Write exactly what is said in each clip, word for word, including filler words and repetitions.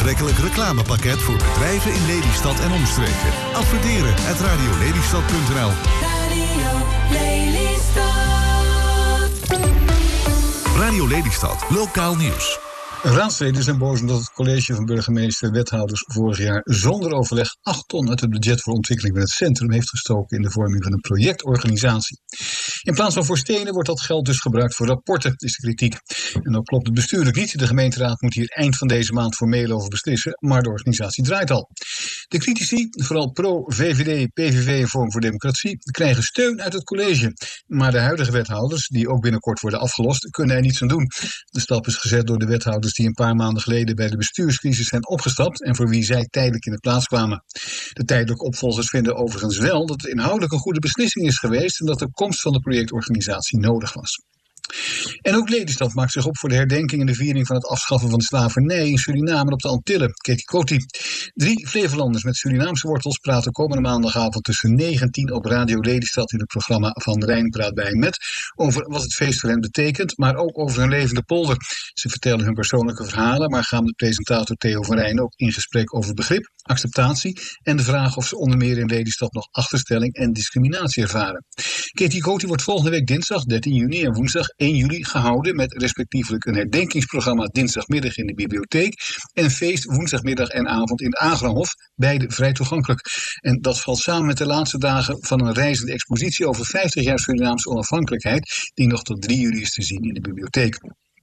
aantrekkelijk reclamepakket voor bedrijven in Lelystad en omstreken. Adverteren at radiolelystad punt n l. Radio Lelystad. Radio Lelystad, lokaal nieuws. Raadsleden zijn boos omdat het college van burgemeester en wethouders vorig jaar zonder overleg acht ton uit het budget voor ontwikkeling van het centrum heeft gestoken in de vorming van een projectorganisatie. In plaats van voor stenen wordt dat geld dus gebruikt voor rapporten, is de kritiek. En dat klopt het bestuurlijk niet. De gemeenteraad moet hier eind van deze maand formeel over beslissen, maar de organisatie draait al. De critici, vooral pro-V V D, P V V en Forum voor Democratie, krijgen steun uit het college. Maar de huidige wethouders, die ook binnenkort worden afgelost, kunnen er niets aan doen. De stap is gezet door de wethouders die een paar maanden geleden bij de bestuurscrisis zijn opgestapt en voor wie zij tijdelijk in de plaats kwamen. De tijdelijke opvolgers vinden overigens wel dat het inhoudelijk een goede beslissing is geweest en dat de komst van de projectorganisatie nodig was. En ook Lelystad maakt zich op voor de herdenking en de viering van het afschaffen van de slavernij in Suriname en op de Antillen. Katie Coty. Drie Flevolanders met Surinaamse wortels praten komende maandagavond tussen negen en tien op Radio Lelystad in het programma Van Rijn praat bij met over wat het feest voor hen betekent, maar ook over hun levende polder. Ze vertellen hun persoonlijke verhalen, maar gaan met presentator Theo van Rijn ook in gesprek over begrip, acceptatie en de vraag of ze onder meer in Lelystad nog achterstelling en discriminatie ervaren. Katie Coty wordt volgende week dinsdag dertien juni en woensdag één juli gehouden met respectievelijk een herdenkingsprogramma dinsdagmiddag in de bibliotheek en een feest woensdagmiddag en avond in het Agrahof, beide vrij toegankelijk. En dat valt samen met de laatste dagen van een reizende expositie over vijftig jaar Surinaamse onafhankelijkheid die nog tot drie juli is te zien in de bibliotheek.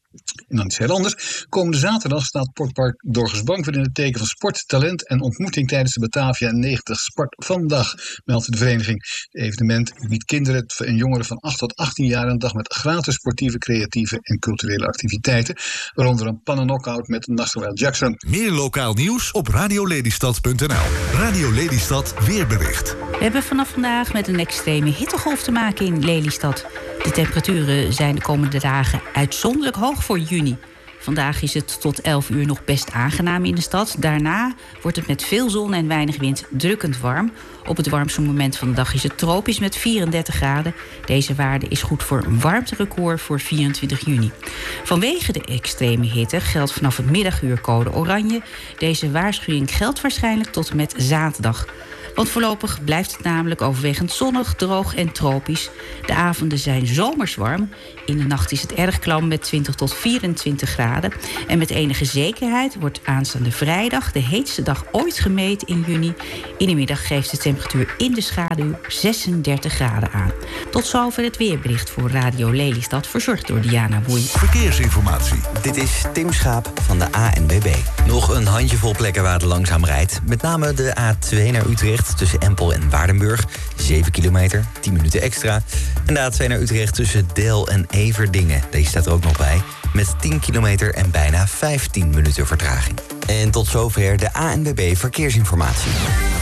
En dan iets heel anders. Komende zaterdag staat Sportpark Dorgersbank weer in het teken van sport, talent en ontmoeting tijdens de Batavia negentig Sport Vandaag, meldt de vereniging. Het evenement biedt kinderen en jongeren van acht tot achttien jaar een dag met gratis sportieve, creatieve en culturele activiteiten, waaronder een pannen-knockout met Nasser Jackson. Meer lokaal nieuws op radiolelystad punt n l. Radio Lelystad weerbericht. We hebben vanaf vandaag met een extreme hittegolf te maken in Lelystad. De temperaturen zijn de komende dagen uitzonderlijk hoog voor juni. Vandaag is het tot elf uur nog best aangenaam in de stad. Daarna wordt het met veel zon en weinig wind drukkend warm. Op het warmste moment van de dag is het tropisch met vierendertig graden. Deze waarde is goed voor een warmterecord voor vierentwintig juni. Vanwege de extreme hitte geldt vanaf het middaguur code oranje. Deze waarschuwing geldt waarschijnlijk tot en met zaterdag. Want voorlopig blijft het namelijk overwegend zonnig, droog en tropisch. De avonden zijn zomers warm. In de nacht is het erg klam met twintig tot vierentwintig graden. En met enige zekerheid wordt aanstaande vrijdag de heetste dag ooit gemeten in juni. In de middag geeft de temperatuur in de schaduw zesendertig graden aan. Tot zover het weerbericht voor Radio Lelystad, verzorgd door Diana Woei. Verkeersinformatie. Dit is Tim Schaap van de A N W B. Nog een handjevol plekken waar het langzaam rijdt. Met name de A twee naar Utrecht tussen Empel en Waardenburg. zeven kilometer, tien minuten extra. En de A twee naar Utrecht tussen Del en Everdingen. Deze staat er ook nog bij. Met tien kilometer en bijna vijftien minuten vertraging. En tot zover de A N W B Verkeersinformatie.